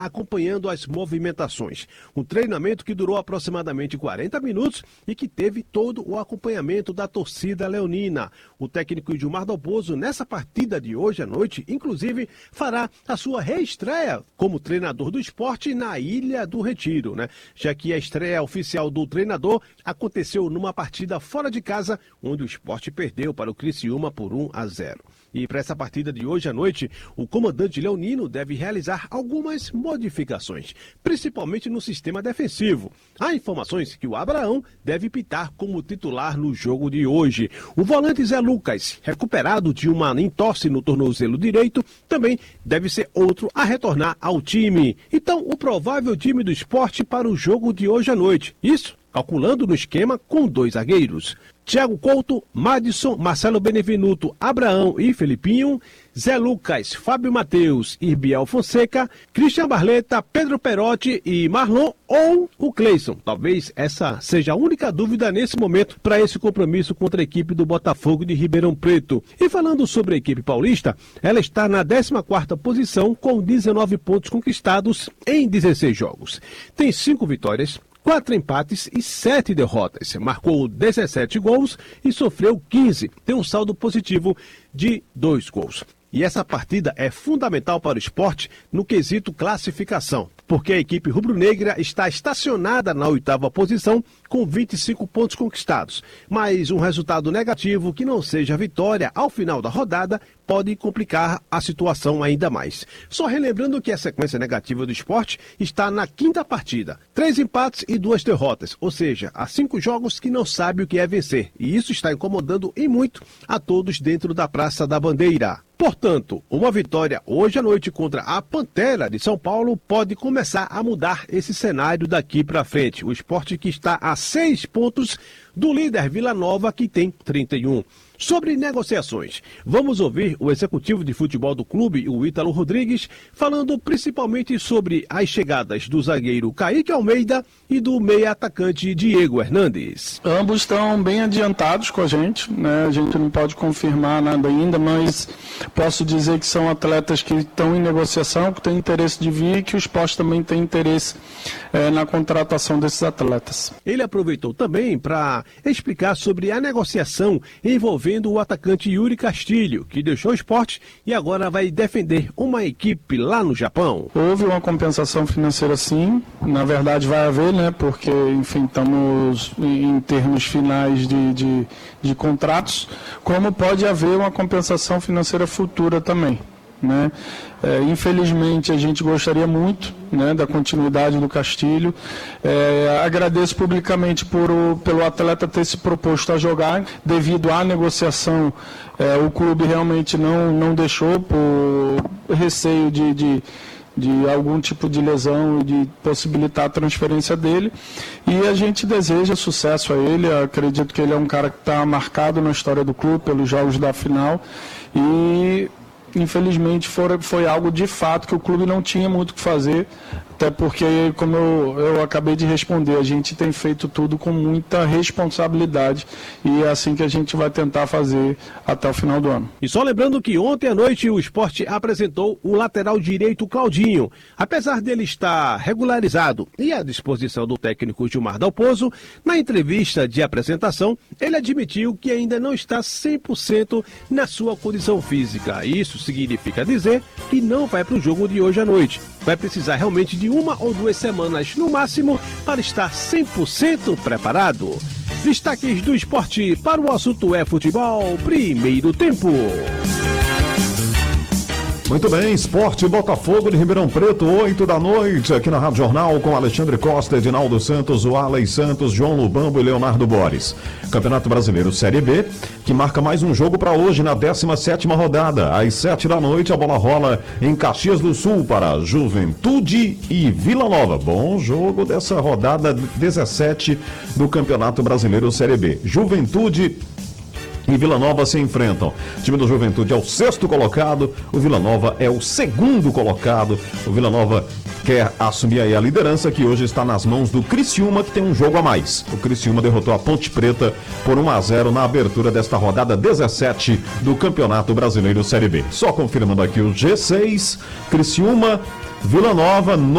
acompanhando as movimentações. Um treinamento que durou aproximadamente 40 minutos e que teve todo o acompanhamento da torcida leonina. O técnico Gilmar Dalpozo, nessa partida de hoje à noite, inclusive, fará a sua reestreia como treinador do esporte na Ilha do Retiro, né? Já que a estreia oficial do treinador aconteceu numa partida fora de casa, onde o esporte perdeu para o Criciúma por 1-0. E para essa partida de hoje à noite, o comandante leonino deve realizar algumas modificações, principalmente no sistema defensivo. Há informações que o Abraão deve pitar como titular no jogo de hoje. O volante Zé Lucas, recuperado de uma entorse no tornozelo direito, também deve ser outro a retornar ao time. Então, o provável time do esporte para o jogo de hoje à noite. Isso calculando no esquema com 2 zagueiros. Thiago Couto, Madison, Marcelo Benevenuto, Abraão e Felipinho, Zé Lucas, Fábio Matheus e Biel Fonseca, Christian Barleta, Pedro Perotti e Marlon ou o Cleison. Talvez essa seja a única dúvida nesse momento para esse compromisso contra a equipe do Botafogo de Ribeirão Preto. E falando sobre a equipe paulista, ela está na 14ª posição com 19 pontos conquistados em 16 jogos. Tem 5 vitórias, 4 empates e 7 derrotas. Marcou 17 gols e sofreu 15. Tem um saldo positivo de 2 gols. E essa partida é fundamental para o esporte no quesito classificação, porque a equipe rubro-negra está estacionada na 8ª posição com 25 pontos conquistados. Mas um resultado negativo que não seja vitória ao final da rodada pode complicar a situação ainda mais. Só relembrando que a sequência negativa do esporte está na 5ª partida. 3 empates e 2 derrotas, ou seja, há 5 jogos que não sabe o que é vencer. E isso está incomodando e muito a todos dentro da Praça da Bandeira. Portanto, uma vitória hoje à noite contra a Pantera de São Paulo pode começar a mudar esse cenário daqui para frente. O esporte que está a 6 pontos do líder Vila Nova, que tem 31. Sobre negociações, vamos ouvir o executivo de futebol do clube, o Ítalo Rodrigues, falando principalmente sobre as chegadas do zagueiro Kaique Almeida e do meia-atacante Diego Hernandes. Ambos estão bem adiantados com a gente, né? A gente não pode confirmar nada ainda, mas posso dizer que são atletas que estão em negociação, que têm interesse de vir e que o esporte também tem interesse na contratação desses atletas. Ele aproveitou também para explicar sobre a negociação envolvendo o atacante Yuri Castilho, que deixou o esporte e agora vai defender uma equipe lá no Japão. Houve uma compensação financeira sim, na verdade vai haver, né? Porque, enfim, estamos em termos finais de contratos, como pode haver uma compensação financeira futura também, né? Infelizmente a gente gostaria muito, né, da continuidade do Castilho. Agradeço publicamente pelo atleta ter se proposto a jogar. Devido à negociação, o clube realmente não deixou por receio de algum tipo de lesão e de possibilitar a transferência dele, e a gente deseja sucesso a ele. Eu acredito que ele é um cara que está marcado na história do clube pelos jogos da final, e infelizmente foi algo de fato que o clube não tinha muito o que fazer, até porque, como eu acabei de responder, a gente tem feito tudo com muita responsabilidade e é assim que a gente vai tentar fazer até o final do ano. E só lembrando que ontem à noite o esporte apresentou o lateral direito Claudinho. Apesar dele estar regularizado e à disposição do técnico Gilmar Dalpozo, na entrevista de apresentação, ele admitiu que ainda não está 100% na sua condição física. Isso significa dizer que não vai para o jogo de hoje à noite. Vai precisar realmente de 1 ou 2 semanas no máximo para estar 100% preparado. Destaques do esporte para o assunto é futebol, primeiro tempo. Muito bem, Esporte Botafogo de Ribeirão Preto, 8 da noite, aqui na Rádio Jornal, com Alexandre Costa, Edinaldo Santos, Warley Santos, João Lubambo e Leonardo Borges. Campeonato Brasileiro Série B, que marca mais um jogo para hoje, na 17ª rodada. Às 7 da noite, a bola rola em Caxias do Sul para Juventude e Vila Nova. Bom jogo dessa rodada 17 do Campeonato Brasileiro Série B. Juventude e Vila Nova se enfrentam. O time do Juventude é o 6º colocado, o Vila Nova é o 2º colocado. O Vila Nova quer assumir aí a liderança, que hoje está nas mãos do Criciúma, que tem um jogo a mais. O Criciúma derrotou a Ponte Preta por 1-0 na abertura desta rodada 17 do Campeonato Brasileiro Série B. Só confirmando aqui o G6, Criciúma, Vila Nova,